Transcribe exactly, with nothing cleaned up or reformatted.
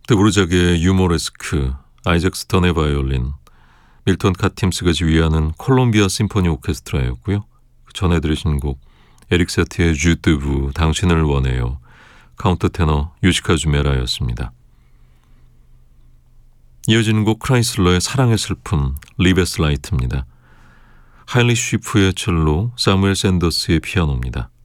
드보르작의 유모레스크, 아이작 스턴의 바이올린, 밀턴 카팀스가 지휘하는 콜롬비아 심포니 오케스트라였고요. 전해 들으신 곡 에릭 사티의 주드부 당신을 원해요, 카운터 테너 유시카 주메라였습니다. 이어지는 곡 크라이슬러의 사랑의 슬픔 리베스 라이트입니다. 하일리 쉬프의 첼로, 사무엘 샌더스의 피아노입니다.